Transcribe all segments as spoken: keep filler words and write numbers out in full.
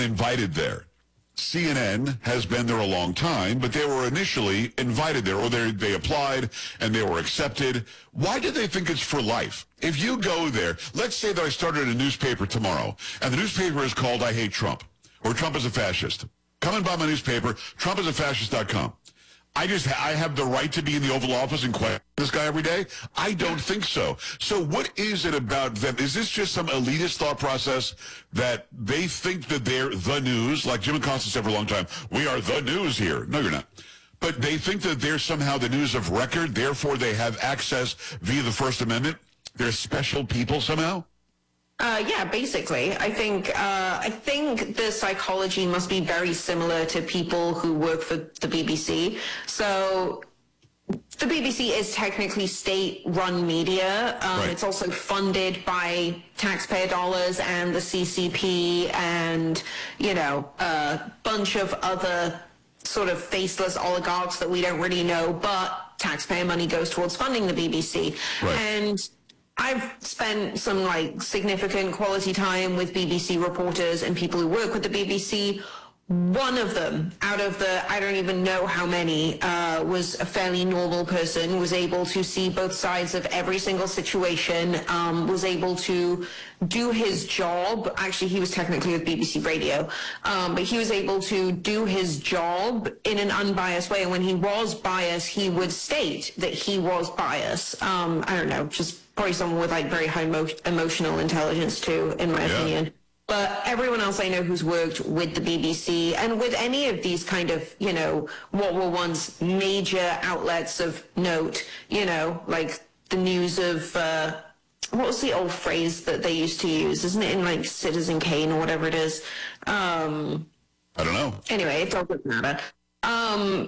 invited there. C N N has been there a long time, but they were initially invited there, or they, they applied and they were accepted. Why do they think it's for life? If you go there, let's say that I started a newspaper tomorrow, and the newspaper is called I Hate Trump, or Trump is a Fascist. Come and buy my newspaper, Trump is a fascist dot com. I just, I have the right to be in the Oval Office and question this guy every day? I don't think so. So what is it about them? Is this just some elitist thought process that they think that they're the news? Like Jim Acosta said for a long time, we are the news here. No, you're not. But they think that they're somehow the news of record, therefore they have access via the First Amendment. They're special people somehow? Uh, yeah, basically. I think uh, I think the psychology must be very similar to people who work for the B B C. So the B B C is technically state-run media. Um, right. It's also funded by taxpayer dollars and the C C P and, you know, a bunch of other sort of faceless oligarchs that we don't really know, but taxpayer money goes towards funding the B B C. Right. And I've spent some like significant quality time with B B C reporters and people who work with the B B C. One of them, out of the, I don't even know how many, uh, was a fairly normal person, was able to see both sides of every single situation, um, was able to do his job. Actually, he was technically with B B C Radio, um, but he was able to do his job in an unbiased way. And when he was biased, he would state that he was biased. Um, I don't know, just probably someone with like very high emo- emotional intelligence too, in my yeah. opinion. But everyone else I know who's worked with the B B C and with any of these kind of, you know, what were once major outlets of note, you know, like the news of, uh, what was the old phrase that they used to use? Isn't it in like Citizen Kane or whatever it is? Um, I don't know. Anyway, it doesn't matter. Um,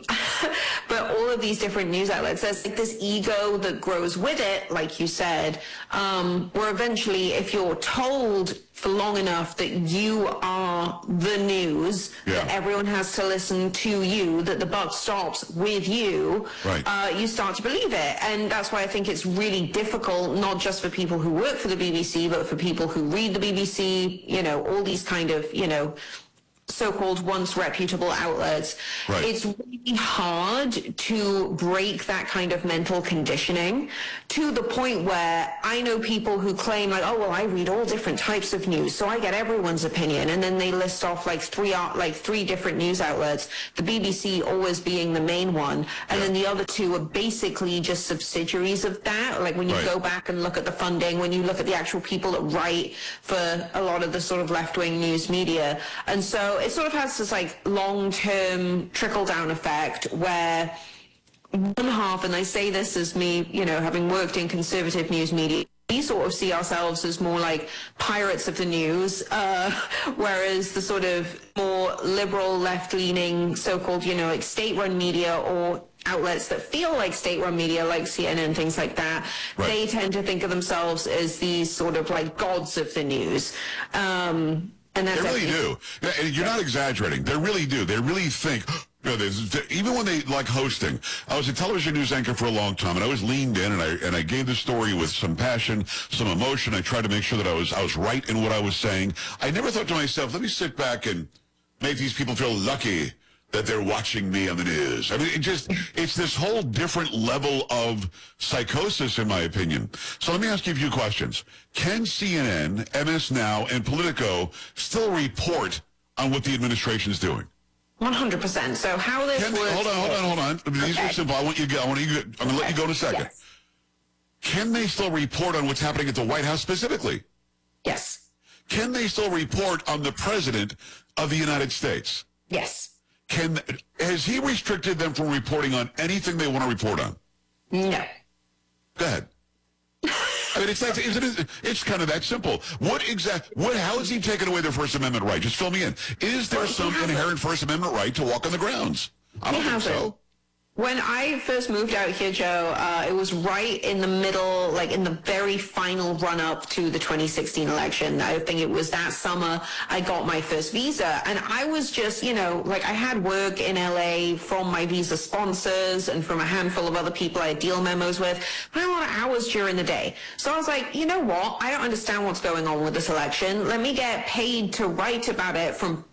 but all of these different news outlets, there's like this ego that grows with it, like you said, um, where eventually if you're told for long enough that you are the news, yeah. that everyone has to listen to you, that the buck stops with you, right. uh, you start to believe it. And that's why I think it's really difficult, not just for people who work for the B B C, but for people who read the B B C, you know, all these kind of, you know, so-called once reputable outlets. Right. It's really hard to break that kind of mental conditioning to the point where I know people who claim like, oh, well, I read all different types of news, so I get everyone's opinion. And then they list off like three, like three different news outlets, the B B C always being the main one. And yeah. then the other two are basically just subsidiaries of that. Like when you right. go back and look at the funding, when you look at the actual people that write for a lot of the sort of left-wing news media. And so it sort of has this like long-term trickle-down effect where one half, and I say this as me, you know, having worked in conservative news media, we sort of see ourselves as more like pirates of the news, uh, whereas the sort of more liberal, left-leaning, so-called, you know, like state-run media or outlets that feel like state-run media, like C N N, things like that, right. they tend to think of themselves as these sort of like gods of the news. Um, And that's they really do. You're not exaggerating. They really do. They really think, you know, even when they like hosting. I was a television news anchor for a long time, and I was leaned in, and I and I gave the story with some passion, some emotion. I tried to make sure that I was I was right in what I was saying. I never thought to myself, let me sit back and make these people feel lucky that they're watching me on the news. I mean, it just, it's this whole different level of psychosis, in my opinion. So let me ask you a few questions. Can C N N, M S Now, and Politico still report on what the administration is doing? one hundred percent. So how this Can they, works... hold on, hold on, hold on. These okay. are simple. I want you to go. I want you to, I'm going to let you go in a second. Yes. Can they still report on what's happening at the White House specifically? Yes. Can they still report on the President of the United States? Yes. Can has he restricted them from reporting on anything they want to report on? No. Go ahead. I mean, it's like, isn't it, it's kind of that simple. What exact, what, how has he taken away their First Amendment right? Just fill me in. Is there well, some inherent First Amendment right to walk on the grounds? I don't he think hasn't. so. When I first moved out here, Joe, uh, it was right in the middle, like in the very final run-up to the twenty sixteen election. I think it was that summer I got my first visa. And I was just, you know, like I had work in L A from my visa sponsors and from a handful of other people I had deal memos with. I had a lot of hours during the day. So I was like, you know what? I don't understand what's going on with this election. Let me get paid to write about it from